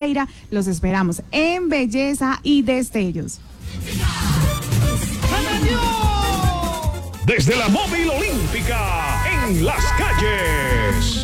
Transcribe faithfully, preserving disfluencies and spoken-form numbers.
Pereira. Los esperamos en Belleza y Destellos. Desde la móvil olímpica, en las calles.